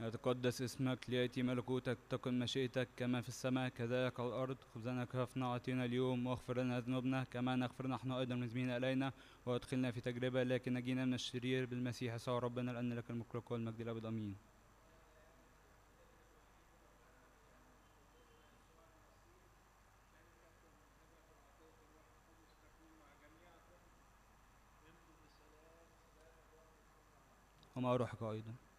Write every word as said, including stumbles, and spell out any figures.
يتقدس اسمك، ليأتي ملكوتك، تكن مشيئتك كما في السماء كذلك على الأرض. خبزنا كفافنا أعطينا اليوم، واغفر لنا ذنوبنا كما نغفر نحن أيضا المذنبين إلينا، وادخلنا في تجربة لكن نجينا من الشرير، بالمسيح يسوع ربنا، لأن لك الملك والمجد الأبد آمين. ومع روحك أيضا.